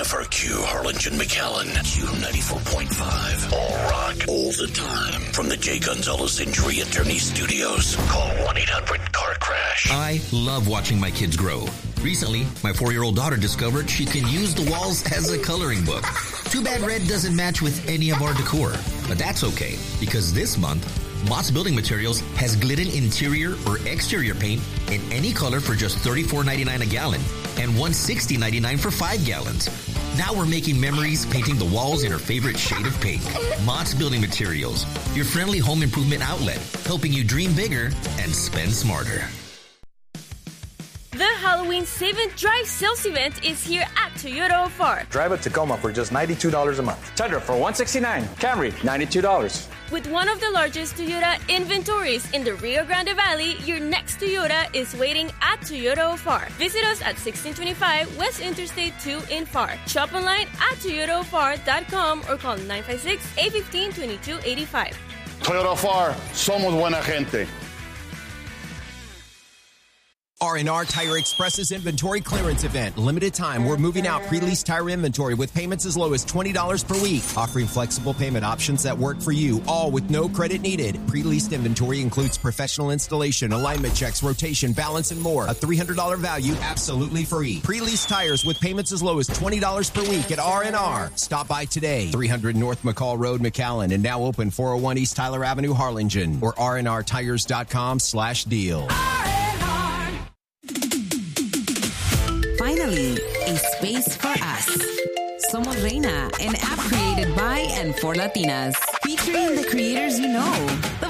KFRQ, Harlingen, McAllen, Q94.5. All rock, all the time. From the Jay Gonzalez Injury Attorney Studios. Call 1-800-CAR-CRASH. I love watching my kids grow. Recently, my 4-year-old daughter discovered she can use the walls as a coloring book. Too bad red doesn't match with any of our decor. But that's okay, because this month, Mott's Building Materials has Glidden interior or exterior paint in any color for just $34.99 a gallon and $160.99 for 5 gallons. Now we're making memories painting the walls in her favorite shade of pink. Mott's Building Materials, your friendly home improvement outlet, helping you dream bigger and spend smarter. The Halloween Save and Drive sales event is here at Toyota Ofar. Drive a Tacoma for just $92 a month. Tundra for $169. Camry, $92. With one of the largest Toyota inventories in the Rio Grande Valley, your next Toyota is waiting at Toyota Ofar. Visit us at 1625 West Interstate 2 in Far. Shop online at toyotaofar.com or call 956-815-2285. Toyota Ofar, somos buena gente. R&R Tire Express's inventory clearance event. Limited time. We're moving out pre-leased tire inventory with payments as low as $20 per week. Offering flexible payment options that work for you, all with no credit needed. Pre-leased inventory includes professional installation, alignment checks, rotation, balance, and more. A $300 value, absolutely free. Pre-leased tires with payments as low as $20 per week at R&R. Stop by today. 300 North McCall Road, McAllen, and now open 401 East Tyler Avenue, Harlingen, or rnrtires.com/deal. Finally, a space for us. Somos Reina, an app created by and for Latinas, featuring the creators you know, the